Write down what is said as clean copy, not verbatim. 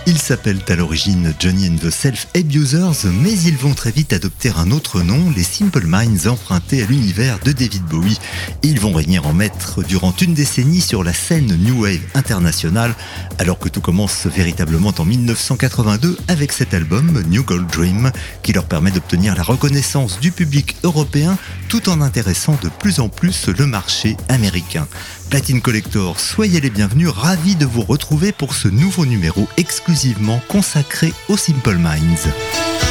Ils s'appellent à l'origine Johnny and the Self-Abusers, mais ils vont très vite adopter un autre nom, les Simple Minds, empruntés à l'univers de David Bowie. Et ils vont régner en maître durant une décennie sur la scène New Wave internationale, alors que tout commence véritablement en 1982 avec cet album New Gold Dream, qui leur permet d'obtenir la reconnaissance du public européen tout en intéressant de plus en plus le marché américain. Platine Collector, soyez les bienvenus, ravis de vous retrouver pour ce nouveau numéro exclusivement consacré aux Simple Minds.